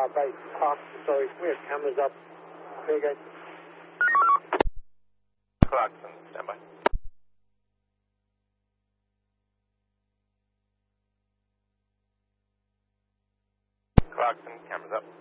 Base Park. Sorry, we have cameras up. There you go. Clarkson, stand by. Clarkson, cameras up.